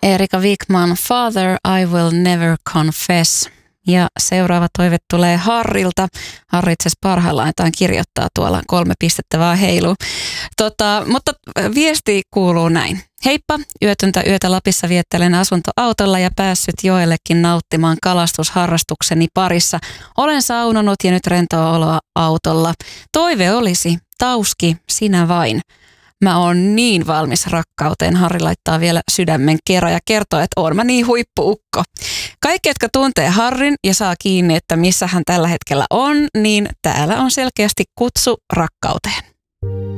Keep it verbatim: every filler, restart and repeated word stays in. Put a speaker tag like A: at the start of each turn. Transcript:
A: Erika Wikman, Father, I will never confess. Ja seuraava toive tulee Harrilta. Harri itse asiassa parhaillaan jotain kirjoittaa tuolla, kolme pistettä vaan heiluu. Tota, mutta viesti kuuluu näin. Heippa, yötöntä yötä Lapissa viettelen asuntoautolla ja päässyt joellekin nauttimaan kalastusharrastukseni parissa. Olen saunonut ja nyt rentoa oloa autolla. Toive olisi, Tauski, sinä vain. Mä oon niin valmis rakkauteen. Harri laittaa vielä sydämen kerran ja kertoo, että oon mä niin huippuukko. Kaikki, jotka tuntee Harrin ja saa kiinni, että missä hän tällä hetkellä on, niin täällä on selkeästi kutsu rakkauteen.